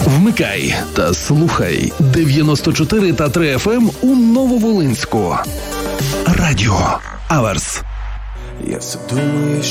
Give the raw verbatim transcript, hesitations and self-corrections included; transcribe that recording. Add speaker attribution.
Speaker 1: Вмикай та слухай дев'яносто чотири та три еф ем у Нововолинську. Радіо Аверс.
Speaker 2: Я все думаю,